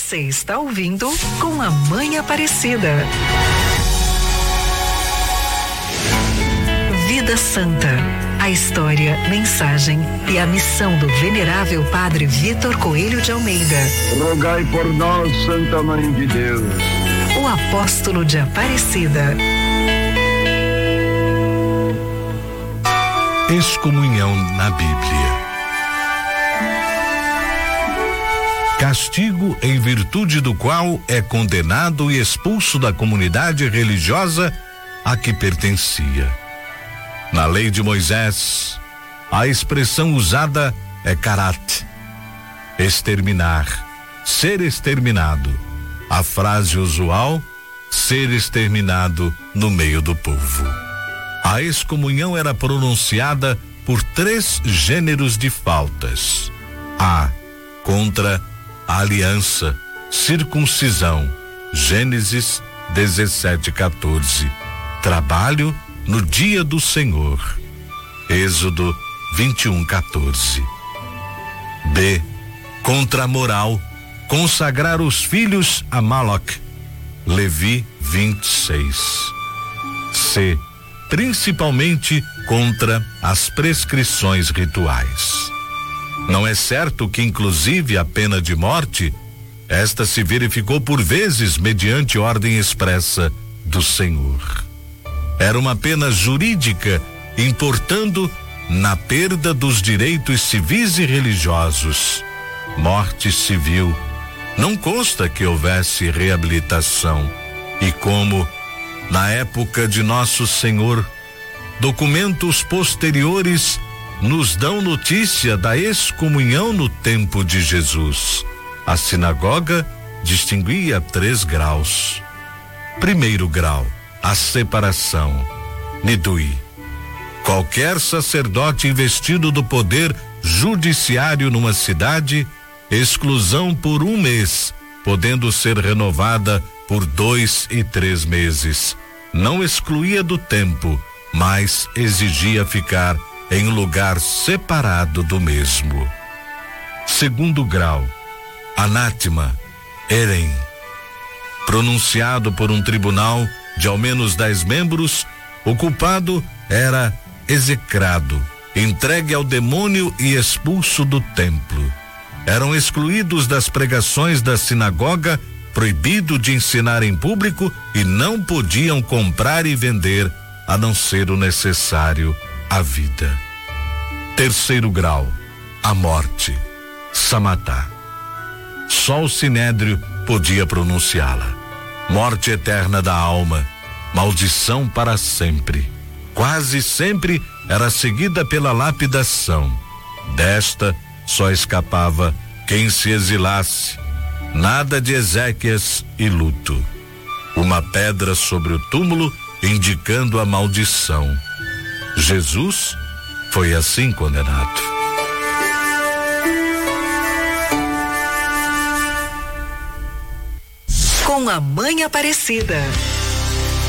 Você está ouvindo Com a Mãe Aparecida. Vida Santa. A história, mensagem e a missão do venerável Padre Vitor Coelho de Almeida. Rogai por nós, Santa Mãe de Deus. O apóstolo de Aparecida. Excomunhão na Bíblia. Castigo em virtude do qual é condenado e expulso da comunidade religiosa a que pertencia. Na lei de Moisés, a expressão usada é karat, exterminar, ser exterminado. A frase usual, ser exterminado no meio do povo. A excomunhão era pronunciada por 3 gêneros de faltas. A. Contra a aliança, circuncisão, Gênesis 17:14. Trabalho no dia do Senhor, Êxodo 21:14. B. Contra a moral, consagrar os filhos a Moloch, Levi 26. C. Principalmente contra as prescrições rituais. Não é certo que, inclusive, a pena de morte, esta se verificou por vezes mediante ordem expressa do Senhor. Era uma pena jurídica, importando na perda dos direitos civis e religiosos. Morte civil. Não consta que houvesse reabilitação. E como, na época de Nosso Senhor, documentos posteriores nos dão notícia da excomunhão no tempo de Jesus. A sinagoga distinguia 3 graus. Primeiro grau, a separação, Nidui. Qualquer sacerdote investido do poder judiciário numa cidade, exclusão por 1 mês, podendo ser renovada por 2 e 3 meses. Não excluía do tempo, mas exigia ficar em lugar separado do mesmo. Segundo grau, anátema, Erem. Pronunciado por um tribunal de ao menos 10 membros, o culpado era execrado, entregue ao demônio e expulso do templo. Eram excluídos das pregações da sinagoga, proibido de ensinar em público e não podiam comprar e vender, a não ser o necessário à vida. Terceiro grau, a morte, Samatá. Só o sinédrio podia pronunciá-la. Morte eterna da alma, maldição para sempre. Quase sempre era seguida pela lapidação. Desta só escapava quem se exilasse. Nada de exéquias e luto. Uma pedra sobre o túmulo indicando a maldição. Jesus foi assim condenado. Com a Mãe Aparecida.